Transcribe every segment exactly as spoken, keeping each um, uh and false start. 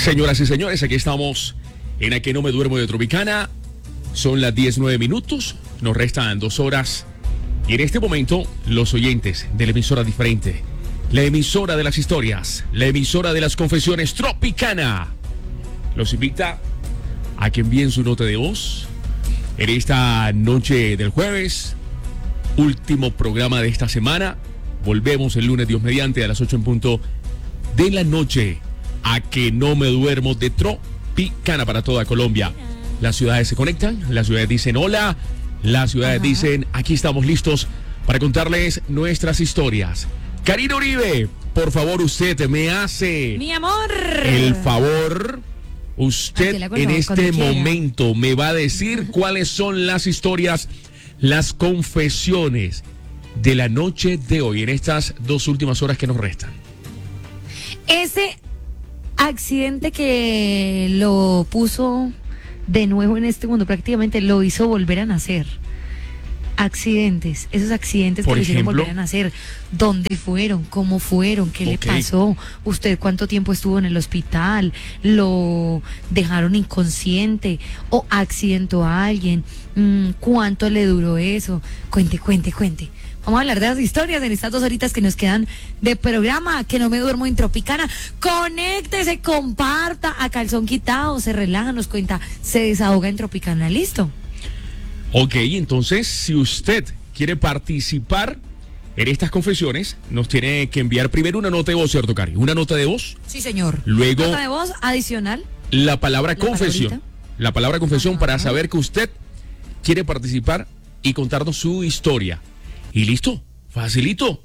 Señoras y señores, aquí estamos en A Que No Me Duermo de Tropicana. Son las diez nueve minutos, nos restan dos horas. Y en este momento, los oyentes de la emisora diferente, la emisora de las historias, la emisora de las confesiones Tropicana, los invita a que envíen su nota de voz en esta noche del jueves, último programa de esta semana. Volvemos el lunes, Dios mediante, a las ocho en punto de la noche. A Que No Me Duermo de Tropicana para toda Colombia. Las ciudades se conectan, las ciudades dicen hola, las ciudades Ajá. dicen aquí estamos listos para contarles nuestras historias. Karina Uribe, por favor, usted me hace mi amor el favor. Usted en este momento me va a decir cuáles son las historias, las confesiones de la noche de hoy, en estas dos últimas horas que nos restan. Ese accidente que lo puso de nuevo en este mundo, prácticamente lo hizo volver a nacer. Accidentes, esos accidentes que lo hicieron volver a nacer. ¿Dónde fueron? ¿Cómo fueron? ¿Qué okay. le pasó? ¿Usted cuánto tiempo estuvo en el hospital? ¿Lo dejaron inconsciente? ¿O accidentó a alguien? ¿Cuánto le duró eso? Cuente, cuente, cuente. Vamos a hablar de las historias en estas dos horitas que nos quedan de programa. Que no me duermo en Tropicana. Conéctese, comparta a calzón quitado, se relaja, nos cuenta, se desahoga en Tropicana. ¿Listo? Ok, entonces, si usted quiere participar en estas confesiones, nos tiene que enviar primero una nota de voz, ¿cierto, Cari? Una nota de voz. Sí, señor. Luego, nota de voz adicional. La palabra la confesión. Palabrita. La palabra confesión Ajá. para saber que usted quiere participar y contarnos su historia. Y listo, facilito.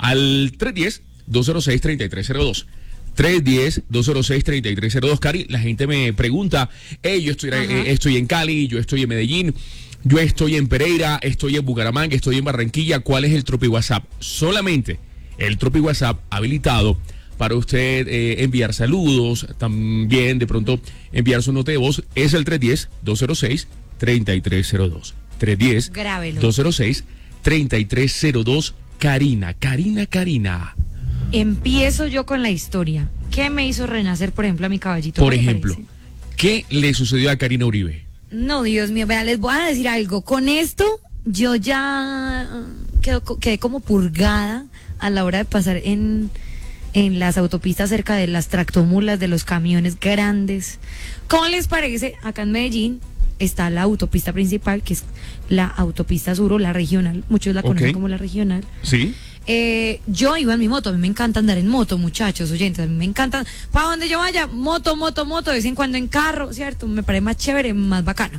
Al tres uno cero, dos cero seis, tres tres cero dos. tres uno cero, dos cero seis, tres tres cero dos. Cari, la gente me pregunta, hey, yo estoy, eh, estoy en Cali, yo estoy en Medellín, yo estoy en Pereira, estoy en Bucaramanga, estoy en Barranquilla. ¿Cuál es el Tropi WhatsApp? Solamente el Tropi WhatsApp habilitado para usted eh, enviar saludos, también de pronto enviar su nota de voz, es el tres uno cero, dos cero seis, tres tres cero dos. tres uno cero, dos cero seis, tres tres cero dos. Karina, Karina, Karina. Empiezo yo con la historia. ¿Qué me hizo renacer, por ejemplo, a mi caballito? Por ejemplo, ¿qué le sucedió a Karina Uribe? No, Dios mío, vea, les voy a decir algo. Con esto, yo ya quedo, quedé como purgada a la hora de pasar en, en las autopistas cerca de las tractomulas, de los camiones grandes. ¿Cómo les parece? Acá en Medellín está la autopista principal, que es la autopista sur o la regional. Muchos la conocen okay. como la regional. Sí. Eh, yo iba en mi moto, a mí me encanta andar en moto, muchachos, oyentes, a mí me encanta, para donde yo vaya, moto, moto, moto, de vez en cuando en carro, ¿cierto? Me parece más chévere, más bacano.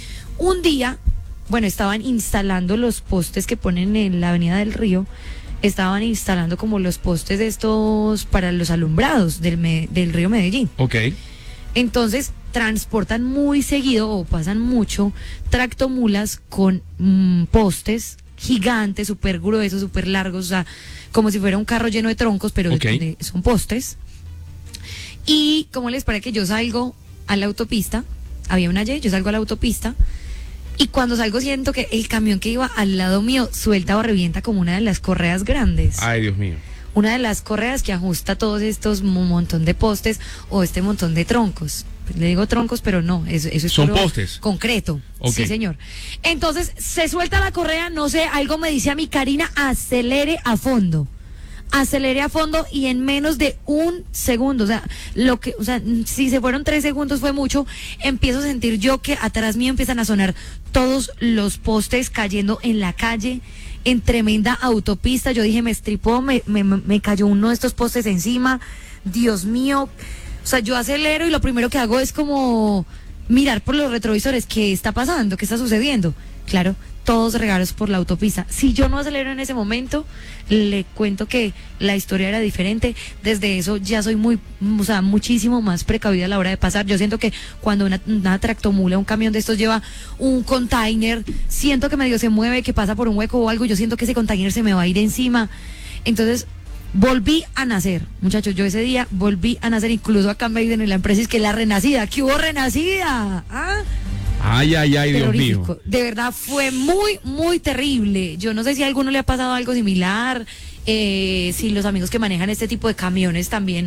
Un día, bueno, estaban instalando los postes que ponen en la avenida del Río, estaban instalando como los postes de estos para los alumbrados del, me, del río Medellín. Ok. Entonces, transportan muy seguido o pasan mucho tractomulas con mmm, postes gigantes, súper gruesos, súper largos, o sea, como si fuera un carro lleno de troncos, pero okay. de, de, son postes. Y como les parece que yo salgo a la autopista, había una Y, yo salgo a la autopista, y cuando salgo siento que el camión que iba al lado mío suelta o revienta como una de las correas grandes. Ay, Dios mío. Una de las correas que ajusta todos estos montón de postes o este montón de troncos. Le digo troncos, pero no, eso, eso es son postes. Concreto. Okay. Sí, señor. Entonces, se suelta la correa, no sé, algo me dice a mi Karina, acelere a fondo. Acelere a fondo y en menos de un segundo, o sea, lo que, o sea, si se fueron tres segundos fue mucho, empiezo a sentir yo que atrás mío empiezan a sonar todos los postes cayendo en la calle, en tremenda autopista. Yo dije, me estripó, me, me, me cayó uno de estos postes encima, Dios mío. O sea, yo acelero y lo primero que hago es como mirar por los retrovisores, ¿qué está pasando? ¿Qué está sucediendo? Claro, todos regalos por la autopista. Si yo no acelero en ese momento, le cuento que la historia era diferente. Desde eso ya soy muy, o sea, muchísimo más precavida a la hora de pasar. Yo siento que cuando una, una tractomula, un camión de estos lleva un container, siento que medio se mueve, que pasa por un hueco o algo, yo siento que ese container se me va a ir encima. Entonces, volví a nacer, muchachos, yo ese día volví a nacer, incluso acá me dicen en la empresa, es que la renacida, ¿qué hubo renacida? ¿Ah? Ay, ay, ay, Dios mío. De verdad fue muy, muy terrible. Yo no sé si a alguno le ha pasado algo similar, eh, si los amigos que manejan este tipo de camiones también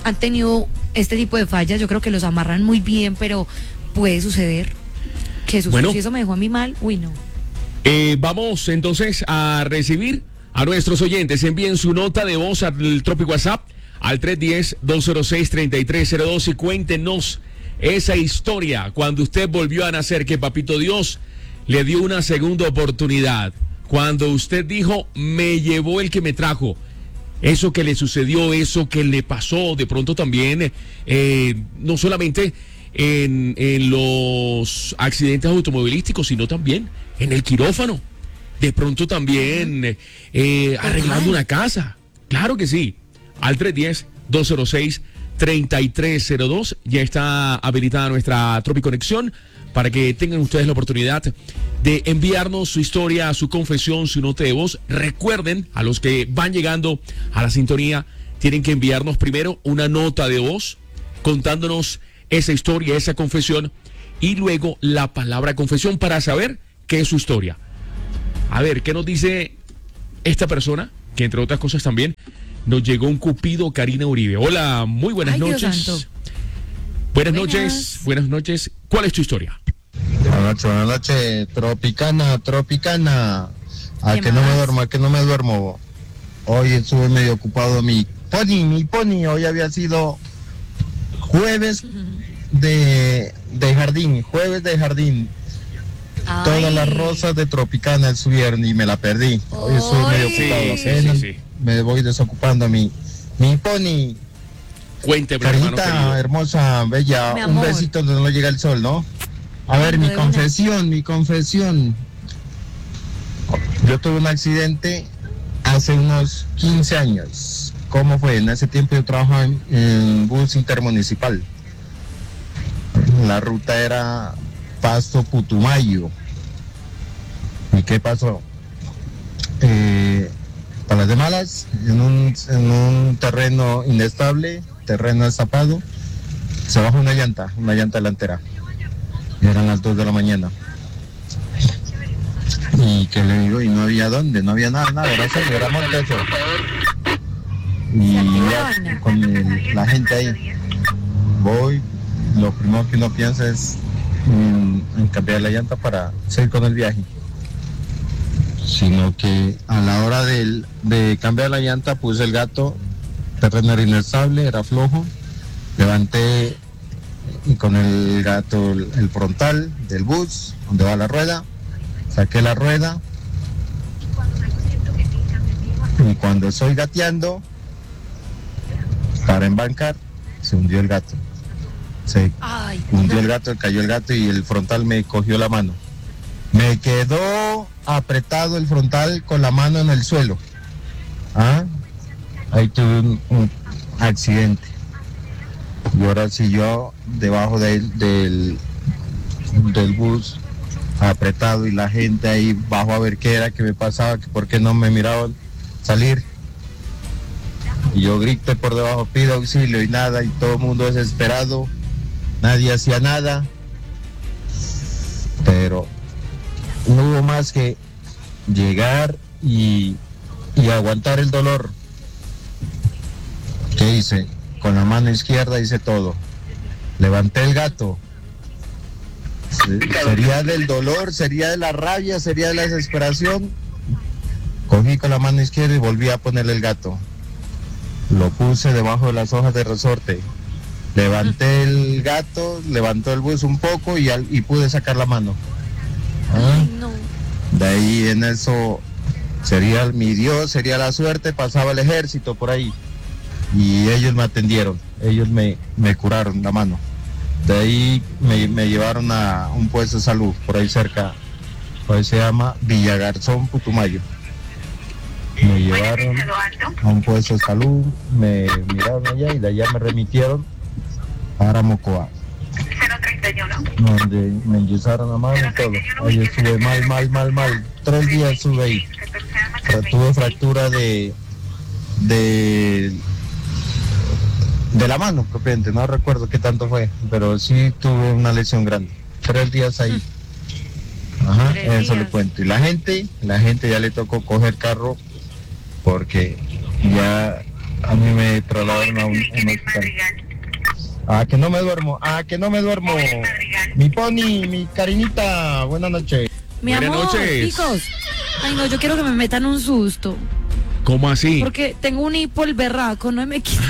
han tenido este tipo de fallas. Yo creo que los amarran muy bien, pero puede suceder. Que susto, Bueno. si eso me dejó a mí mal, uy, no. Eh, vamos entonces a recibir a nuestros oyentes. Envíen su nota de voz al Trópico WhatsApp al tres uno cero, dos cero seis, tres tres cero dos y cuéntenos esa historia cuando usted volvió a nacer, que Papito Dios le dio una segunda oportunidad. Cuando usted dijo, me llevó el que me trajo. Eso que le sucedió, eso que le pasó, de pronto también, eh, no solamente en, en los accidentes automovilísticos, sino también en el quirófano. De pronto también eh, arreglando una casa. Claro que sí. Al tres uno cero, dos cero seis, tres tres cero dos ya está habilitada nuestra Tropiconexión para que tengan ustedes la oportunidad de enviarnos su historia, su confesión, su nota de voz. Recuerden, a los que van llegando a la sintonía, tienen que enviarnos primero una nota de voz contándonos esa historia, esa confesión, y luego la palabra confesión para saber qué es su historia. A ver, ¿qué nos dice esta persona? Que entre otras cosas también nos llegó un cupido, Karina Uribe. Hola, muy buenas Ay, Dios noches. santo. Buenas, Buenas. noches, buenas noches. ¿Cuál es tu historia? Buenas noches, buenas noches, Tropicana, Tropicana. A ¿Qué que no me más? duermo, a que no me duermo. Hoy estuve medio ocupado mi pony, mi pony. Hoy había sido jueves de, de jardín, jueves de jardín. Ay. Todas las rosas de Tropicana estuvieron y me la perdí. Hoy estuve medio Ay. ocupado. Sí, sí, apenas sí, sí. Me voy desocupando mi, mi pony. Cuénteme, hermano Carita querido. hermosa, bella, Mi un amor. besito donde no llega el sol, ¿no? A ver, mi De una. confesión, mi confesión. Yo tuve un accidente hace unos quince años. ¿Cómo fue? En ese tiempo yo trabajaba en, en bus intermunicipal. La ruta era Pasto Putumayo. ¿Y qué pasó? Eh, para las de malas, en un, en un terreno inestable, terreno destapado, se bajó una llanta, una llanta delantera. Y eran las dos de la mañana. Y que le digo, y no había dónde, no había nada, nada, era solo, era monte eso. Y ya, con el- la gente ahí, voy, lo primero que uno piensa es mm, en cambiar la llanta para seguir con el viaje. Sino que a la hora del- de cambiar la llanta puse el gato, terreno era inestable, era flojo, levanté y con el gato el, el frontal del bus, donde va la rueda, saqué la rueda y cuando estoy gateando para embancar, se hundió el gato. Se Ay, hundió el gato, cayó el gato y el frontal me cogió la mano. Me quedó apretado el frontal con la mano en el suelo. ¿Ah? Ahí tuve un, un accidente. Y ahora sí yo debajo del, del, del bus apretado y la gente ahí bajo a ver qué era que me pasaba, que por qué no me miraban salir. Y yo grité por debajo, pido auxilio y nada, y todo el mundo desesperado, nadie hacía nada, pero no hubo más que llegar y, y aguantar el dolor. ¿Qué hice? Con la mano izquierda hice todo. Levanté el gato. Se- Sería del dolor, sería de la rabia, sería de la desesperación. Cogí con la mano izquierda y volví a ponerle el gato. Lo puse debajo de las hojas de resorte. Levanté el gato, levantó el bus un poco y, al- y pude sacar la mano. Ah, ay, no. de ahí en eso sería mi Dios, sería la suerte, pasaba el ejército por ahí. Y ellos me atendieron, ellos me, me curaron la mano. De ahí me, me llevaron a un puesto de salud por ahí cerca, por ahí se llama Villagarzón, Putumayo. Me llevaron a un puesto de salud, me miraron allá y de allá me remitieron para Mocoa, donde me enyesaron la mano y todo. Ahí estuve mal, mal, mal, mal. Tres días estuve ahí. Pero tuve fractura de, de, de la mano, propiamente. No recuerdo qué tanto fue, pero sí tuve una lesión grande. Tres días ahí. Ajá, Tres eso le días. cuento. Y la gente, la gente ya le tocó coger carro porque ya A mí me trasladaron a un, un hospital. Ah, que no me duermo. Ah, que no me duermo. Mi pony, mi Karinita. Buenas noches. Mi Buenas amor, noches. chicos. Ay, no, yo quiero que me metan un susto. ¿Cómo así? Porque tengo un hipo el berraco, no me quita.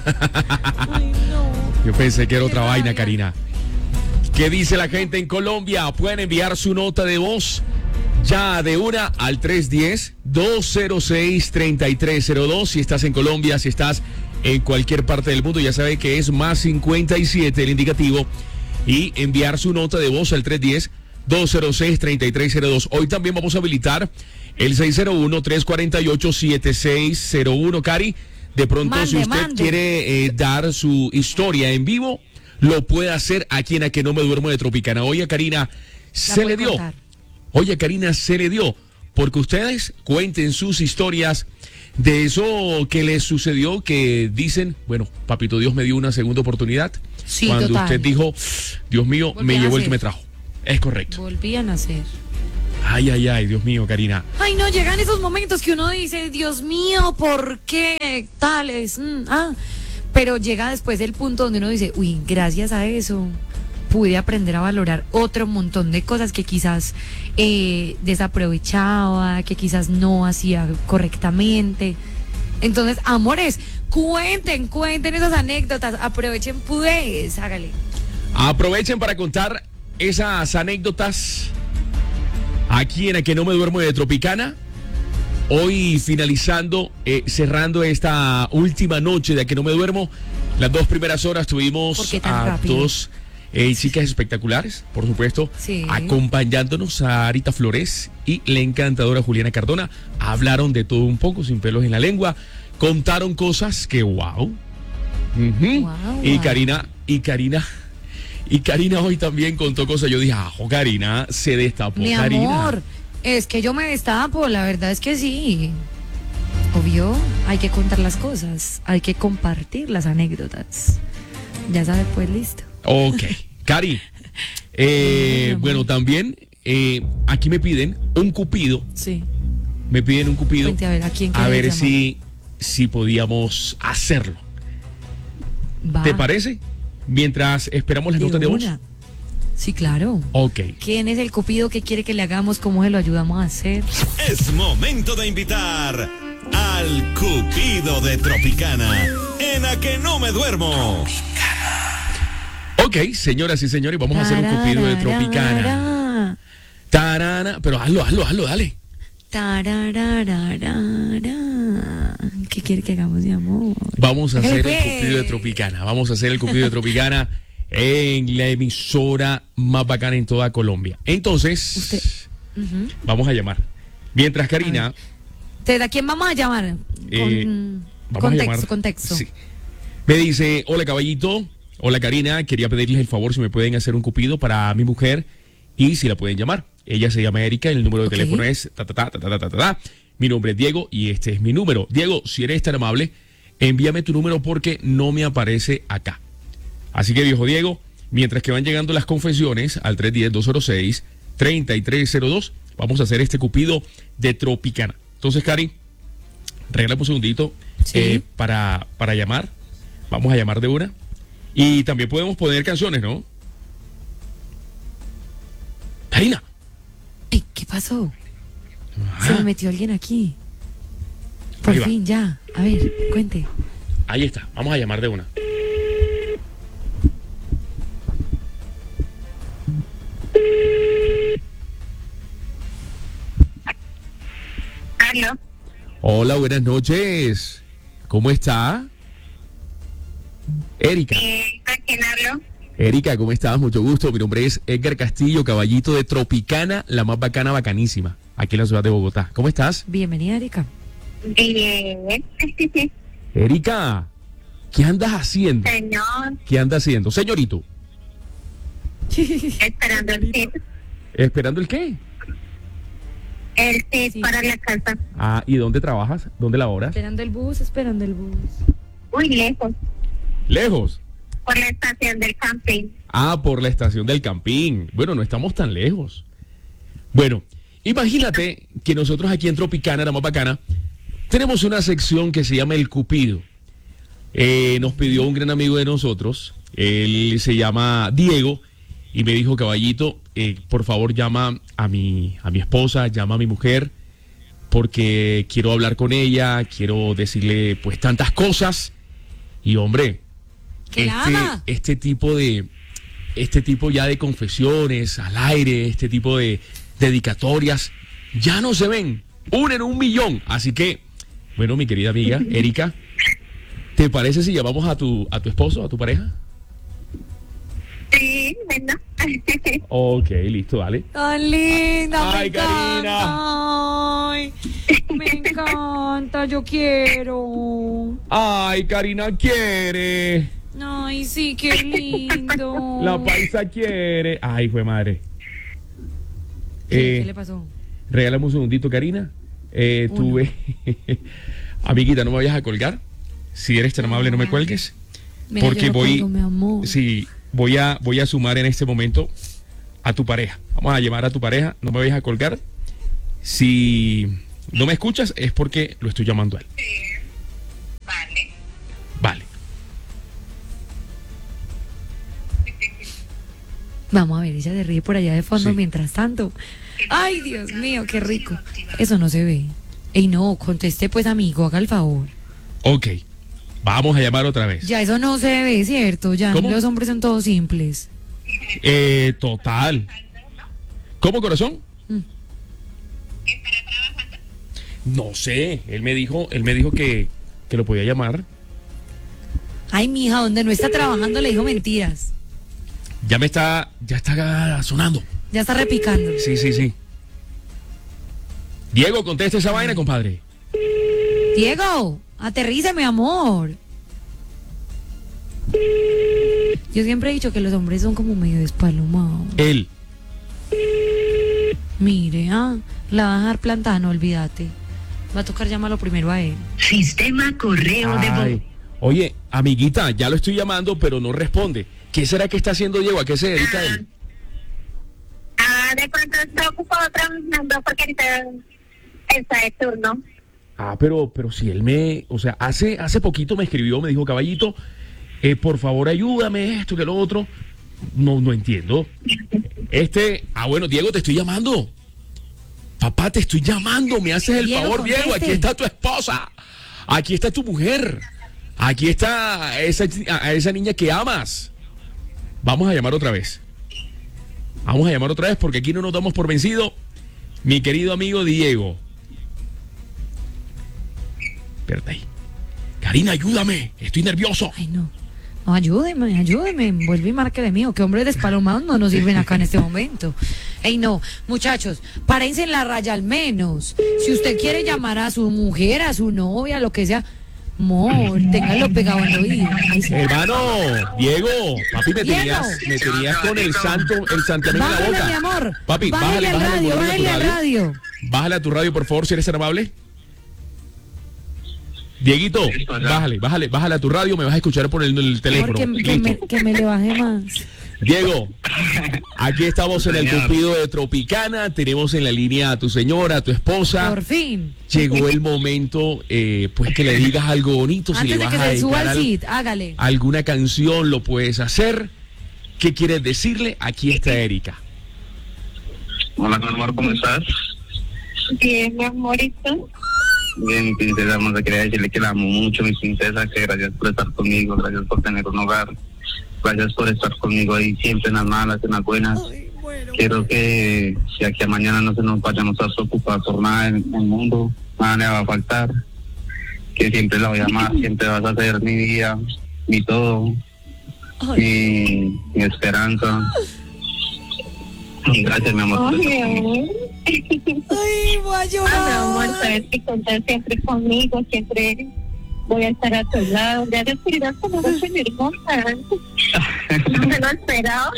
Ay, no. Yo pensé que era otra Qué vaina, rabia. Karina. ¿Qué dice la gente en Colombia? Pueden enviar su nota de voz ya de una al tres uno cero, dos cero seis, tres tres cero dos. Si estás en Colombia, si estás en cualquier parte del mundo, ya sabe que es más cincuenta y siete el indicativo. Y enviar su nota de voz al tres uno cero, dos cero seis, tres tres cero dos. Hoy también vamos a habilitar el seis cero uno, tres cuatro ocho, siete seis cero uno. Cari, de pronto Mande, si usted mande. quiere eh, dar su historia en vivo, lo puede hacer aquí en A Que No Me Duermo de Tropicana. Oye, Karina, se puede le dio. contar. Oye, Karina, se le dio. Porque ustedes cuenten sus historias de eso que les sucedió, que dicen, bueno, papito Dios me dio una segunda oportunidad. Sí, Cuando total. usted dijo, Dios mío, Volví me a llevó el que nacer. me trajo. Es correcto. Volví a nacer. Ay, ay, ay, Dios mío, Karina. Ay, no, llegan esos momentos que uno dice, Dios mío, ¿por qué tales? Mm, ah. Pero llega después el punto donde uno dice, uy, gracias a eso pude aprender a valorar otro montón de cosas que quizás eh, desaprovechaba, que quizás no hacía correctamente. Entonces, amores, cuenten, cuenten esas anécdotas, aprovechen pues, hágale. Aprovechen para contar esas anécdotas aquí en A Que No Me Duermo de Tropicana. Hoy finalizando, eh, cerrando esta última noche de A Que No Me Duermo. Las dos primeras horas ¿Por tuvimos qué tan a rápido? dos eh, chicas espectaculares, por supuesto, Sí. acompañándonos a Arita Flores y la encantadora Juliana Cardona. Hablaron de todo un poco, sin pelos en la lengua. Contaron cosas que wow. Ujú. Guau, Y guau. Karina, y Karina, y Karina hoy también contó cosas. Yo dije, ah, Karina, se destapó. Mi Karina. amor, es que yo me destapo, la verdad es que sí. Obvio, hay que contar las cosas, hay que compartir las anécdotas. Ya sabes, pues listo. Ok, Cari. eh, bueno, también eh, aquí me piden un cupido. Sí. Me piden un cupido. Cuente, a ver, ¿a quién A quieres ver llamar? si, si podíamos hacerlo. Va. ¿Te parece? Mientras esperamos las De notas de voz. una. Sí, claro. Ok. ¿Quién es el cupido que quiere que le hagamos? ¿Cómo se lo ayudamos a hacer? Es momento de invitar al Cupido de Tropicana en A Que No Me Duermo. Ok, señoras y señores, vamos a hacer un cupido de Tropicana. Tarana, pero hazlo, hazlo, hazlo, dale. Tararararara. ¿Qué quiere que hagamos, mi amor? Vamos a hacer el Jefe. cupido de Tropicana. Vamos a hacer el cupido de Tropicana en la emisora más bacana en toda Colombia. Entonces, Usted- Ujú. vamos a llamar. Mientras Karina, ¿Te- ¿A quién vamos a llamar? eh, Con vamos contexto, a llamar. contexto. Sí. Me dice, hola caballito, hola Karina, quería pedirles el favor si me pueden hacer un cupido para mi mujer y si la pueden llamar. Ella se llama Erika, el número de Ok. teléfono es ta ta ta ta ta ta ta ta. Mi nombre es Diego y este es mi número. Diego, si eres tan amable, envíame tu número porque no me aparece acá. Así que, viejo Diego, mientras que van llegando las confesiones al tres uno cero, dos cero seis, tres tres cero dos, vamos a hacer este cupido de Tropicana. Entonces, Cari, regálame un segundito Sí. eh, para, para llamar. Vamos a llamar de una. Y también podemos poner canciones, ¿no? Karina. Ay, ¿qué pasó? Se me Ah, metió alguien aquí. Por Ahí va. fin, ya. A ver, cuente. ahí está. Vamos a llamar de una. Aló, Hola, buenas noches. ¿Cómo está? Erika. eh, ¿a quién hablo? Erika, ¿cómo estás? Mucho gusto. Mi nombre es Edgar Castillo, caballito de Tropicana, la más bacana, bacanísima, aquí en la ciudad de Bogotá. ¿Cómo estás? Bienvenida, Erika. Bien, Erika, ¿qué andas haciendo? señor, ¿Qué andas haciendo? Señorito, esperando el tip, ¿esperando el qué? el tip Sí. para la casa. Ah, ¿y dónde trabajas? ¿Dónde laboras? Esperando el bus, esperando el bus. Muy lejos, Lejos. por la estación del camping. Ah, por la estación del Campín. Bueno, no estamos tan lejos. Bueno, imagínate que nosotros aquí en Tropicana, la más bacana, tenemos una sección que se llama El Cupido. Eh, nos pidió un gran amigo de nosotros, él se llama Diego, y me dijo, caballito, eh, por favor llama a mi, a mi esposa, llama a mi mujer, porque quiero hablar con ella, quiero decirle pues tantas cosas. Y hombre, ¿Que la este, ama? este tipo de, este tipo ya de confesiones al aire, este tipo de dedicatorias, ya no se ven, una en un millón. Así que, bueno, mi querida amiga Erika, ¿te parece si llamamos a tu, a tu esposo, a tu pareja? Sí, bueno. Ok, listo, dale. Tan linda, Ay, me Karina. encanta. Ay, me encanta, yo quiero. Ay, Karina quiere. Ay, sí, qué lindo. La paisa quiere. Ay, fue madre. ¿Qué, Eh, ¿Qué le pasó? Regálame un segundito, Karina. Eh, tuve. Amiguita, no me vayas a colgar. Si eres tan amable, no me cuelgues. Mira, porque yo no voy. cuelgo, mi amor. Sí, voy a, voy a sumar en este momento a tu pareja. Vamos a llamar a tu pareja. No me vayas a colgar. Si no me escuchas, es porque lo estoy llamando a él. Vale. Vale. Vamos a ver, ella se ríe por allá de fondo Sí. mientras tanto. Ay, Dios mío, qué rico. Eso no se ve. Ey, no, conteste pues, amigo, haga el favor. Ok. Vamos a llamar otra vez. Ya eso no se ve, ¿cierto? Ya ¿Cómo? los hombres son todos simples. Eh, total. ¿Cómo, corazón? Mm. No sé. Él me dijo, él me dijo que, que lo podía llamar. Ay, mija, donde no está trabajando le dijo mentiras. Ya me está, ya está sonando. Ya está repicando. Sí, sí, sí. Diego, contesta esa vaina, compadre. Diego, aterriza, mi amor. Yo siempre he dicho que los hombres son como medio despalomados. Él. Mire, ah, la va a dejar plantada, no olvídate. Va a tocar llamarlo primero a él. Sistema correo de voz. Ay. Oye, amiguita, ya lo estoy llamando, pero no responde. ¿Qué será que está haciendo Diego? ¿A qué se dedica él? Ah, de pronto está ocupado trabajando porque ahorita está de turno. Ah, pero, pero si él me, o sea, hace, hace poquito me escribió, me dijo, caballito, eh, por favor ayúdame, esto que lo otro. No, no entiendo. Este, ah, bueno, Diego, te estoy llamando. Papá, te estoy llamando, me haces el Diego, favor, Diego, conteste. aquí está tu esposa, aquí está tu mujer, aquí está esa, a esa niña que amas. Vamos a llamar otra vez. Vamos a llamar otra vez porque aquí no nos damos por vencido. Mi querido amigo Diego. Espérate ahí. Karina, ayúdame. Estoy nervioso. Ay, no. No, ayúdeme, ayúdeme. Vuelve y márquele mío. Que hombres despalomados no nos sirven acá en este momento. Ey, no. Muchachos, párense en la raya al menos. Si usted quiere llamar a su mujer, a su novia, lo que sea, amor, téngalo pegado al oído. Ay, sí. Hermano, Diego, papi, me Diego. tenías, me tenías con el santo, el santiamén en la Bájale, boca. mi amor. Papi, bájale, bájale, al bájale, radio, el volumen bájale a al tu radio. Bájale a tu radio, por favor, si eres tan amable. Dieguito, bájale, bájale, bájale a tu radio, me vas a escuchar por el, el teléfono. Amor, que, que me, Listo. que me le baje más. Diego, aquí estamos en el Cupido de Tropicana, tenemos en la línea a tu señora, a tu esposa. Por fin. Llegó el momento, eh, pues que le digas algo bonito, si Antes le de vas que a se suba dedicar al al- sit, hágale. alguna canción, lo puedes hacer. ¿Qué quieres decirle? Aquí está Erika. Hola, mi amor, ¿cómo estás? Bien, mi amorito. Bien, mi princesa hermosa, quería decirle que la amo mucho, mi princesa, que gracias por estar conmigo, gracias por tener un hogar, gracias por estar conmigo ahí siempre en las malas, en las buenas. Quiero que si aquí a mañana no se nos vayamos a preocupar por nada en el mundo, nada le va a faltar, que siempre la voy a amar, siempre vas a ser mi vida, mi todo, mi, mi esperanza. Gracias, mi amor. Ay, mi amor. Ay, voy a Ah, mi llorar. amor, sabes que contar siempre conmigo, siempre voy a estar a tu lado. Ya descubrirás como una tan hermosa. No me lo esperaba.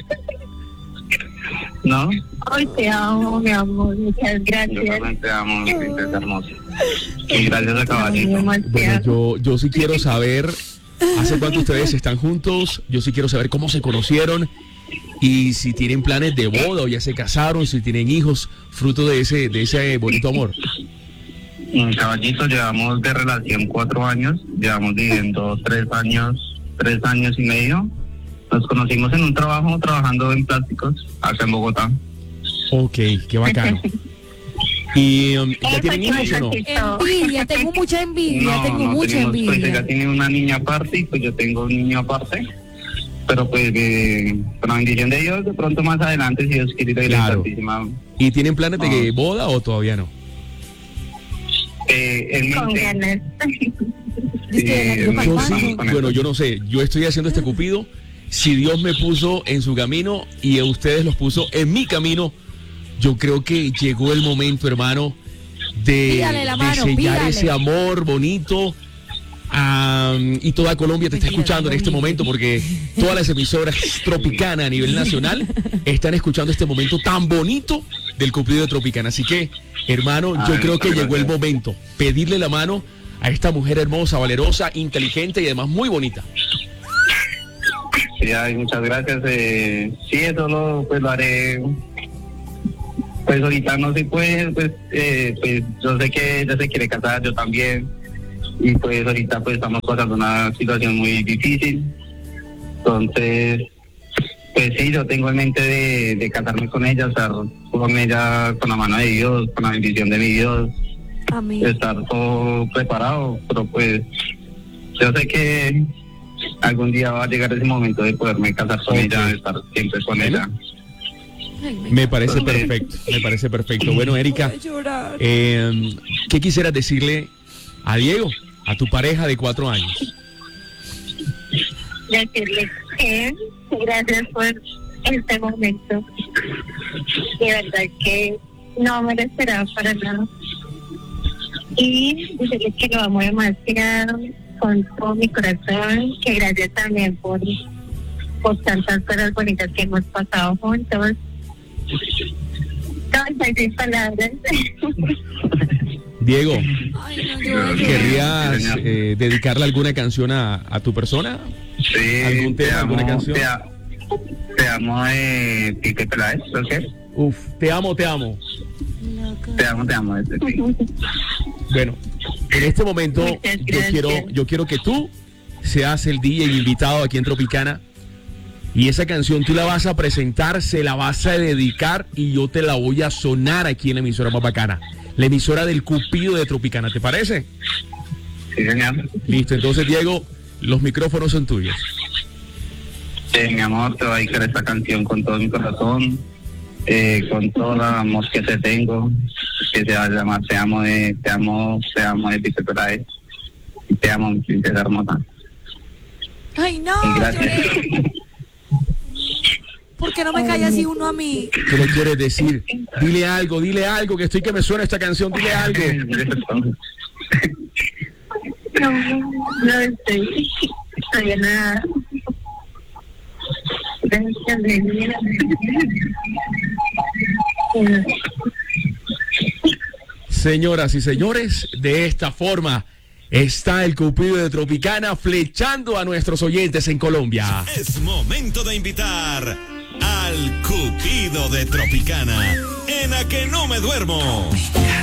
¿No? Hoy te amo, mi amor. Muchas Yo gracias. también te amo, mi princesa hermosa. Y gracias a caballito. Bueno, yo, yo sí quiero saber hace cuánto ustedes están juntos, yo sí quiero saber cómo se conocieron y si tienen planes de boda o ya se casaron, si tienen hijos, fruto de ese, de ese bonito amor. Un caballito, llevamos de relación cuatro años, llevamos viviendo tres años, tres años y medio. Nos conocimos en un trabajo, trabajando en plásticos, acá en Bogotá. Ok, qué bacano. ¿Y um, ya tienen hijos o no? Envidia, tengo mucha envidia, No, tengo no mucha tenemos, pues envidia. ella tiene una niña aparte y pues yo tengo un niño aparte. Pero pues eh, con la bendición de Dios, de pronto más adelante, si Dios quiere, Claro. Santísima, ¿Y tienen planes de Ah. boda o todavía no? eh, en Con mente, ganas. Dice que eh, el año Yo pasado. sí, bueno, yo no sé, yo estoy haciendo este cupido. Si Dios me puso en su camino y a ustedes los puso en mi camino, yo creo que llegó el momento, hermano, de, Pídale la de mano, sellar pídale. ese amor bonito. Am, y toda Colombia te está Mentira, escuchando en este bonito. momento porque todas las emisoras Tropicana a nivel nacional están escuchando este momento tan bonito del cupido de Tropicana. Así que, hermano, yo Ay, creo que muchas llegó el gracias. momento. Pedirle la mano a esta mujer hermosa, valerosa, inteligente y además muy bonita. sí, ay, muchas gracias. Eh, sí, eso lo, pues, lo haré. Pues ahorita no se puede, pues, eh, pues yo sé que ella se quiere casar, yo también. Y pues ahorita pues estamos pasando una situación muy difícil. Entonces, pues sí, yo tengo en mente de, de casarme con ella, estar con ella con la mano de Dios, con la bendición de mi Dios, Amén. estar todo preparado, pero pues yo sé que algún día va a llegar ese momento de poderme casar con Ok. ella, de estar siempre con Bueno. ella. Ay, me Me parece Entonces- perfecto, me parece perfecto. Bueno, Erika, voy a llorar. eh, ¿qué quisieras decirle a Diego, a tu pareja de cuatro años? Decirle que gracias por este momento. De verdad que no me lo esperaba para nada. Y decirle que lo amo demasiado con todo mi corazón, que gracias también por, por tantas cosas bonitas que hemos pasado juntos. No, estoy sin palabras. Diego, Ay, no, yo voy a llorar. ¿querrías señor. eh, dedicarle alguna canción a, a tu persona? Sí, ¿Algún te tema, amo, alguna canción? Te, a- te amo de Pipe Peláez, ¿ok? Uf, te amo, te amo. Te amo, te amo. Este, sí. Bueno, en este momento Muchas yo gracias. quiero, yo quiero que tú seas el D J invitado aquí en Tropicana y esa canción tú la vas a presentar, se la vas a dedicar y yo te la voy a sonar aquí en la emisora más bacana, la emisora del Cupido de Tropicana, ¿te parece? Sí, señor. Listo, entonces Diego, los micrófonos son tuyos. Eh, mi amor, te voy a dedicar esta canción con todo mi corazón, eh, con todo el amor que te tengo, que se va a llamar Te amo de, te amo, te amo de Pipe Peláez. Y te amo, mi princesa hermosa. Ay, no, Y gracias. lloré. ¿Por qué no me cae así uno a mí? ¿Qué le quieres decir? Dile algo, dile algo, que estoy que me suena esta canción, dile algo. No, no estoy. Estoy en nada. Gracias de vida. Señoras y señores, de esta forma está el Cupido de Tropicana flechando a nuestros oyentes en Colombia. Es momento de invitar al Cupido de Tropicana en A Que No Me Duermo.